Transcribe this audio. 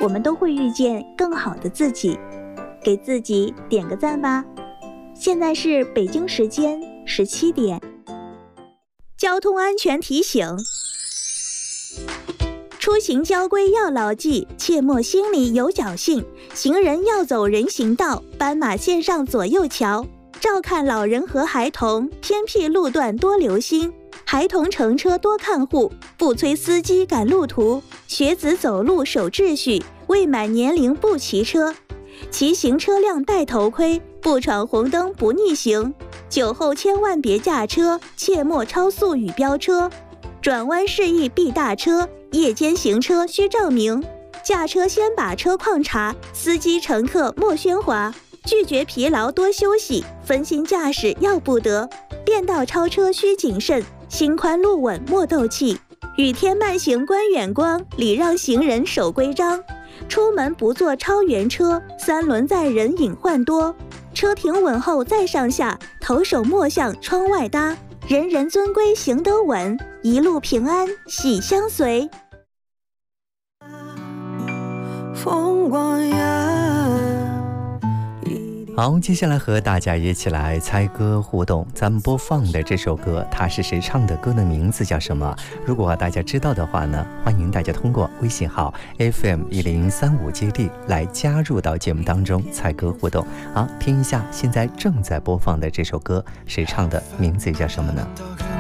我们都会遇见更好的自己，给自己点个赞吧。现在是北京时间17点。交通安全提醒：出行交规要牢记，切莫心里有侥幸。行人要走人行道，斑马线上左右瞧。照看老人和孩童，偏僻路段多留心。孩童乘车多看护，不催司机赶路途。学子走路守秩序，未满年龄不骑车。骑行车辆戴头盔，不闯红灯不逆行。酒后千万别驾车，切莫超速与飙车。转弯示意避大车，夜间行车需照明。驾车先把车况查，司机乘客莫喧哗。拒绝疲劳多休息，分心驾驶要不得。变道超车需谨慎，心宽路稳莫斗气。雨天慢行观远光，礼让行人守规章。出门不坐超员车，三轮载人隐患多。车停稳后再上下，头手莫向窗外搭。人人遵规行得稳，一路平安喜相随。 风光呀。 好，接下来和大家一起来猜歌互动。咱们播放的这首歌，它是谁唱的？歌的名字叫什么？如果大家知道的话呢，欢迎大家通过微信号 FM1035接力来加入到节目当中猜歌互动。好，听一下现在正在播放的这首歌，谁唱的？名字叫什么呢？